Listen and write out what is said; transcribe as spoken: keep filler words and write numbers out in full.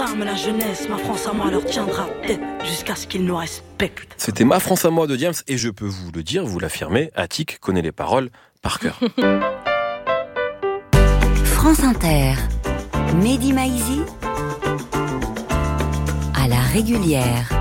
armes la jeunesse, ma France à moi leur tiendra tête jusqu'à ce qu'ils nous respectent. C'était Ma France à moi de Diams, et je peux vous le dire, vous l'affirmez, Attic connaît les paroles par cœur. France Inter, Mehdi Maizi, à la régulière.